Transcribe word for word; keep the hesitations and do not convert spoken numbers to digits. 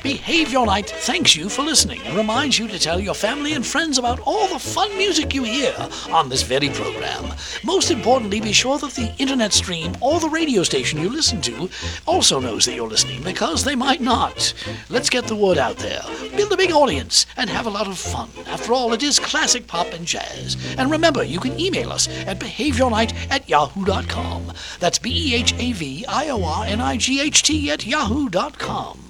Behavior Night thanks you for listening and reminds you to tell your family and friends about all the fun music you hear on this very program. Most importantly, be sure that the internet stream or the radio station you listen to also knows that you're listening, because they might not. Let's get the word out there, build a big audience, and have a lot of fun. After all, it is classic pop and jazz. And remember, you can email us at behaviornight at yahoo dot com. That's B E H A V I O R N I G H T at yahoo dot com.